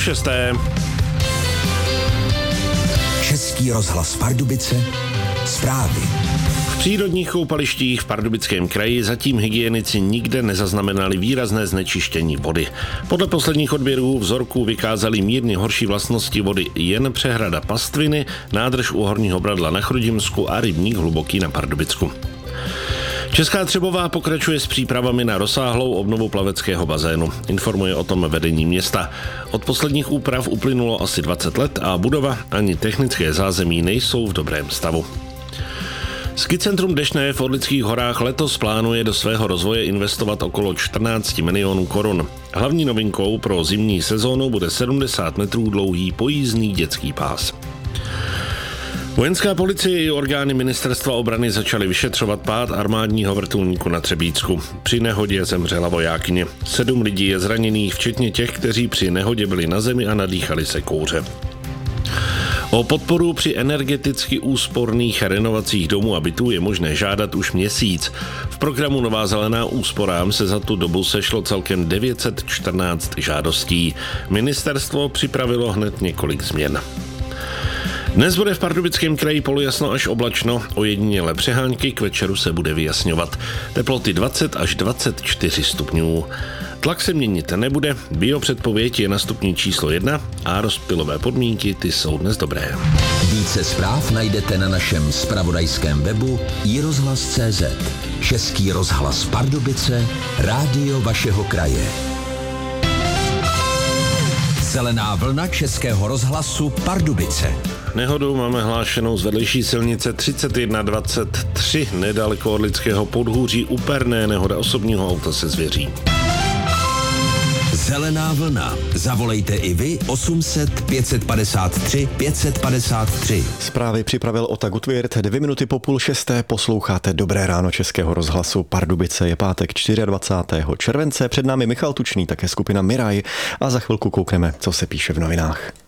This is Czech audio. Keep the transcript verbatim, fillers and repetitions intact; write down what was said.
šesté. Český rozhlas Pardubice, zprávy. V přírodních koupalištích v Pardubickém kraji zatím hygienici nikde nezaznamenali výrazné znečištění vody. Podle posledních odběrů vzorků vykázali mírně horší vlastnosti vody jen přehrada Pastviny, nádrž u Horního Bradla na Chrudimsku a rybník Hluboký na Pardubicku. Česká Třebová pokračuje s přípravami na rozsáhlou obnovu plaveckého bazénu. Informuje o tom vedení města. Od posledních úprav uplynulo asi dvacet let a budova ani technické zázemí nejsou v dobrém stavu. Skicentrum Deštné v Orlických horách letos plánuje do svého rozvoje investovat okolo čtrnáct milionů korun. Hlavní novinkou pro zimní sezónu bude sedmdesát metrů dlouhý pojízdný dětský pás. Vojenská policie i orgány ministerstva obrany začaly vyšetřovat pád armádního vrtulníku na Třebíčsku. Při nehodě zemřela vojákyně. Sedm lidí je zraněných, včetně těch, kteří při nehodě byli na zemi a nadýchali se kouře. O podporu při energeticky úsporných renovacích domů a bytů je možné žádat už měsíc. V programu Nová zelená úsporám se za tu dobu sešlo celkem devět set čtrnáct žádostí. Ministerstvo připravilo hned několik změn. Dnes bude v Pardubickém kraji polojasno až oblačno, ojedinělé přehánky, k večeru se bude vyjasňovat. Teploty dvacet až dvacet čtyři stupňů. Tlak se měnit nebude, biopředpověď je na stupni číslo jedna a rozptylové podmínky ty jsou dnes dobré. Více zpráv najdete na našem zpravodajském webu i rozhlas tečka cé zet. Český rozhlas Pardubice, rádio vašeho kraje. Zelená vlna Českého rozhlasu Pardubice. Nehodu máme hlášenou z vedlejší silnice třicet jedna dvacet tři nedaleko Orlického Podhůří u Perné, nehoda osobního auta se zvěří. Zelená vlna. Zavolejte i vy osm set pět set padesát tři pět set padesát tři. Zprávy připravil Ota Gutwirth. Dvě minuty po půl šesté posloucháte Dobré ráno Českého rozhlasu Pardubice. Je pátek dvacátého čtvrtého července. Před námi Michal Tučný, také skupina Miraj a za chvilku koukneme, co se píše v novinách.